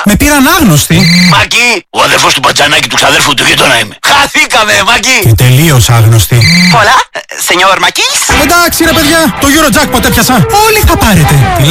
Με πήραν άγνωστοι. Μάκη, ο αδερφός του Πατζανάκη του ξαδέρφου του γείτονα είμαι. Χαθήκαμε, Μάκη. Και τελείως άγνωστοι. Hola, señor Maquis. Εντάξει ρε παιδιά, το Eurojackpot έπιασα. Όλοι θα πάρετε.